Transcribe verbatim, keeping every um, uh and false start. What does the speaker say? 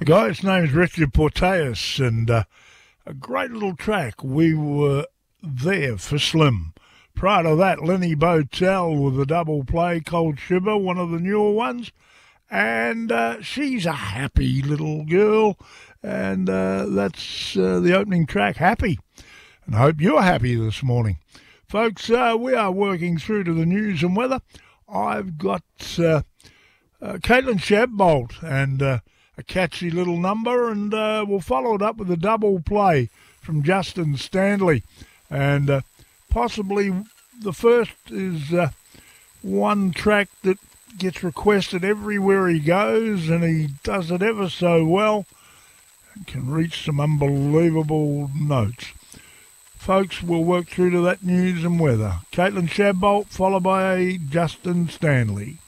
The guy's name is Richard Porteous, and uh, a great little track. We were there for Slim. Prior to that, Lenny Botel with a double play, Cold Shiver, one of the newer ones. And uh, she's a happy little girl, and uh, that's uh, the opening track, Happy. And I hope you're happy this morning. Folks, uh, we are working through to the news and weather. I've got uh, uh, Caitlin Shadbolt and uh, a catchy little number, and uh, we'll follow it up with a double play from Justin Stanley. And uh, possibly the first is uh, one track that gets requested everywhere he goes, and he does it ever so well and can reach some unbelievable notes. Folks, we'll work through to that news and weather. Caitlin Shadbolt, followed by Justin Stanley.